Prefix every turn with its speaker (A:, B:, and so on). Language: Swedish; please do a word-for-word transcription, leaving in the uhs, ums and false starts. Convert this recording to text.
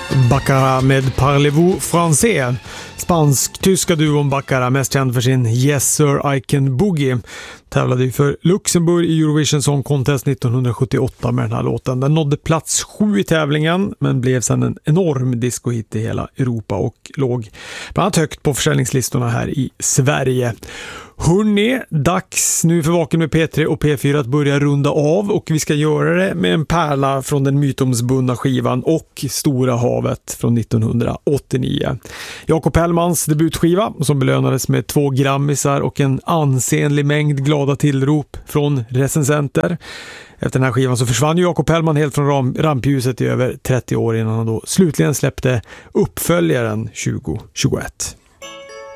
A: Baccara med Parlez-vous français. Spansk-tyska duon Baccara, mest känd för sin Yes Sir I Can Boogie, tävlade ju för Luxemburg i Eurovision Song Contest nittonhundrasjuttioåtta med den här låten. Den nådde plats sju i tävlingen men blev sedan en enorm discohit i hela Europa och låg bland annat högt på försäljningslistorna här i Sverige. Hörrni, dags nu för Vaken med P tre och P fyra att börja runda av, och vi ska göra det med en pärla från den mytomsbundna skivan Och Stora havet från nittonhundraåttionio. Jakob Hellmans debutskiva som belönades med två grammisar och en ansenlig mängd glada tillrop från recensenter. Efter den här skivan så försvann ju Jakob Hellman helt från ram- rampljuset i över trettio år innan han då slutligen släppte uppföljaren tjugo tjugoett.